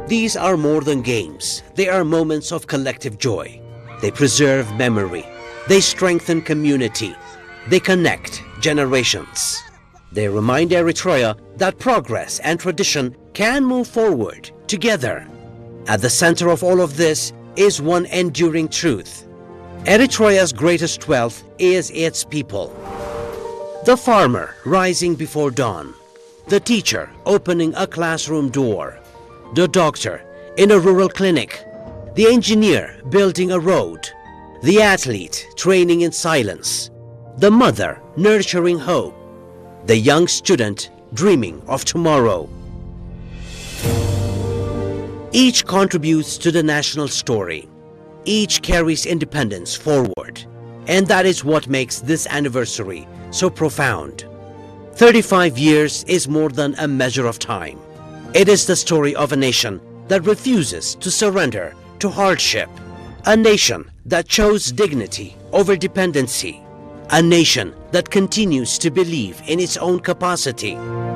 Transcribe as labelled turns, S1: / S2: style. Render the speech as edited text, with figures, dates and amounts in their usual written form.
S1: These are more than games. They are moments of collective joy. They preserve memory. They strengthen community. They connect generations. They remind Eritrea that progress and tradition can move forward together. At the center of all of this is one enduring truth. Eritrea's greatest wealth is its people. The farmer rising before dawn. The teacher opening a classroom door. The doctor in a rural clinic. The engineer building a road. The athlete training in silence. The mother nurturing hope. The young student dreaming of tomorrow. Each contributes to the national story. Each carries independence forward. And that is what makes this anniversary so profound. 35 years is more than a measure of time. It is the story of a nation that refuses to surrender to hardship. A nation that chose dignity over dependency. A nation that continues to believe in its own capacity.